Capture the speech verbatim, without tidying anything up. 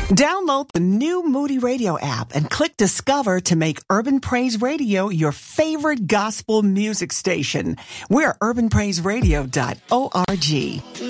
Download the new Moody Radio app and click Discover to make Urban Praise Radio your favorite gospel music station. We're urban praise radio dot org.